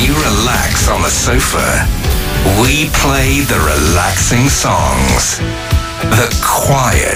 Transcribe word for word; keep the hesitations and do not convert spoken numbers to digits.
you relax on the sofa, we play the relaxing songs. The quiet